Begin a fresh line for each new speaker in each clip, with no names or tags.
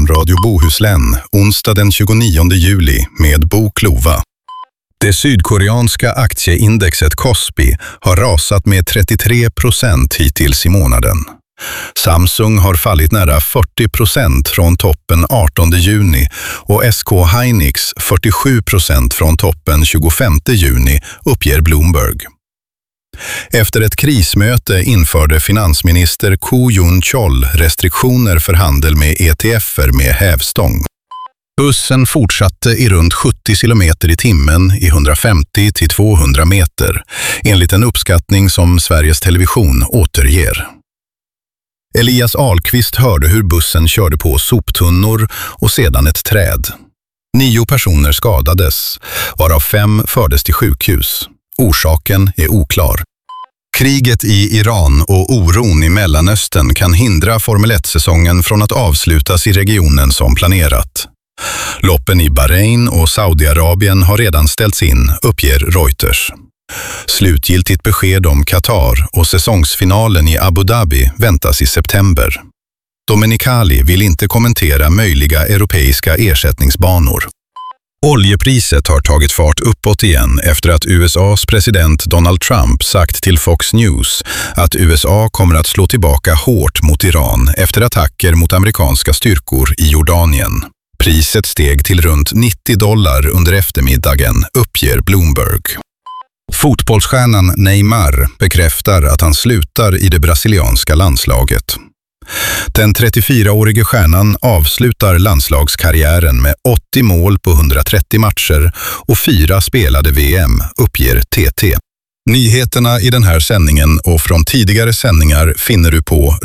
från Radio Bohuslän, onsdag den 29 juli med Bo Klova. Det sydkoreanska aktieindexet Kospi har rasat med 33% hittills i månaden. Samsung har fallit nära 40% från toppen 18 juni och SK Hynix 47% från toppen 25 juni, uppger Bloomberg. Efter ett krismöte införde finansminister Ko Jun-chol restriktioner för handel med ETFer med hävstång. Bussen fortsatte i runt 70 km i timmen i 150 till 200 meter, enligt en uppskattning som Sveriges Television återger. Elias Ahlqvist hörde hur bussen körde på soptunnor och sedan ett träd. 9 personer skadades, varav 5 fördes till sjukhus. Orsaken är oklar. Kriget i Iran och oron i Mellanöstern kan hindra Formel 1-säsongen från att avslutas i regionen som planerat. Loppen i Bahrain och Saudiarabien har redan ställts in, uppger Reuters. Slutgiltigt besked om Qatar och säsongsfinalen i Abu Dhabi väntas i september. Domenicali vill inte kommentera möjliga europeiska ersättningsbanor. Oljepriset har tagit fart uppåt igen efter att USAs president Donald Trump sagt till Fox News att USA kommer att slå tillbaka hårt mot Iran efter attacker mot amerikanska styrkor i Jordanien. Priset steg till runt $90 under eftermiddagen, uppger Bloomberg. Fotbollsstjärnan Neymar bekräftar att han slutar i det brasilianska landslaget. Den 34-årige stjärnan avslutar landslagskarriären med 80 mål på 130 matcher och 4 spelade VM, uppger TT. Nyheterna i den här sändningen och från tidigare sändningar finner du på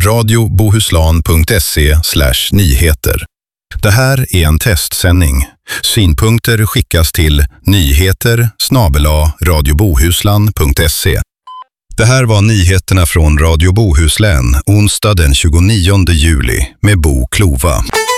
radiobohuslan.se/nyheter. Det här är en testsändning. Synpunkter skickas till nyheter@radiobohuslan.se. Det här var nyheterna från Radio Bohuslän, onsdag den 29 juli med Bo Klova.